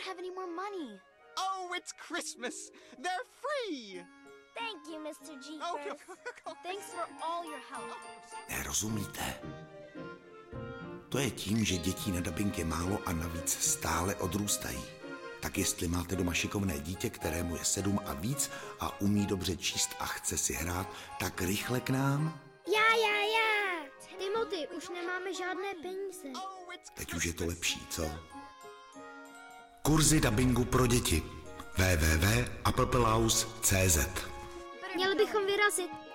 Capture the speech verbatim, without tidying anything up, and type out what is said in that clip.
have any more money. Oh, it's Christmas. They're free. Thank you, mister Jeepers. Thanks for all your help. Nerozumíte? To je tím, že dětí na dabing je málo a navíc stále odrůstají. Tak jestli máte doma šikovné dítě, kterému je sedm a víc a umí dobře číst a chce si hrát, tak rychle k nám. Já, já, já. Timothy, už nemáme žádné peníze. Teď už je to lepší, co? Kurzy dabingu pro děti. w w w tečka applepalaus tečka c z Měli bychom vyrazit.